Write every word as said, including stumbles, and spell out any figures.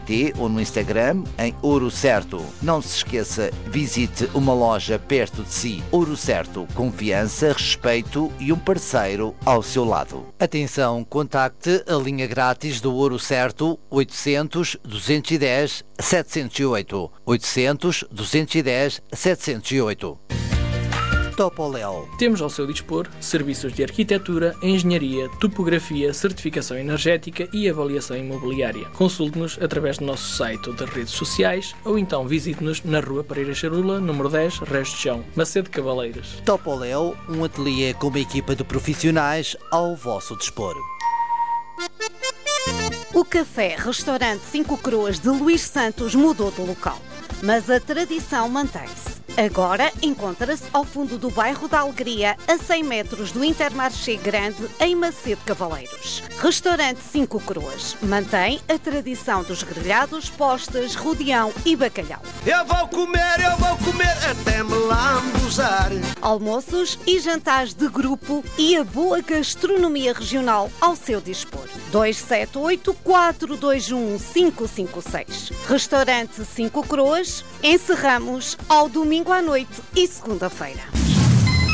ou no Instagram em Ouro Certo. Não se esqueça, visite uma loja perto de si. Ouro Certo, confiança, respeito e um parceiro ao seu lado. Atenção, contacte a linha grátis do Ouro Certo oitocentos, duzentos e dez, setecentos e oito. oitocentos, duzentos e dez, setecentos e oito. Topoléu. Temos ao seu dispor serviços de arquitetura, engenharia, topografia, certificação energética e avaliação imobiliária. Consulte-nos através do nosso site ou das redes sociais ou então visite-nos na Rua Pereira Charula, número dez, Resto de Chão, Macedo Cavaleiros. Topoléu, um ateliê com uma equipa de profissionais ao vosso dispor. O café-restaurante Cinco Coroas de Luís Santos mudou de local, mas a tradição mantém-se. Agora encontra-se ao fundo do bairro da Alegria, a cem metros do Intermarché Grande, em Macedo Cavaleiros. Restaurante Cinco Coroas mantém a tradição dos grelhados, postas, rodeão e bacalhau. Eu vou comer, eu vou comer até me lambuzar. Almoços e jantares de grupo e a boa gastronomia regional ao seu dispor. dois sete oito, quatro dois um, cinco cinco seis. Restaurante Cinco Coroas. Encerramos ao domingo à noite e segunda-feira.